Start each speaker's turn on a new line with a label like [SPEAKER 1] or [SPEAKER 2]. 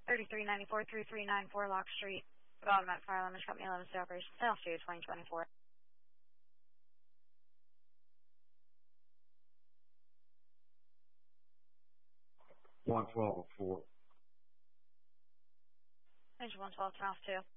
[SPEAKER 1] 3394, 3394 Lock Street. Automatic Fire Alarm Company 11 State Operation Sales Studio 2024.
[SPEAKER 2] One 12 or 4.
[SPEAKER 1] Engine 112 to House 2.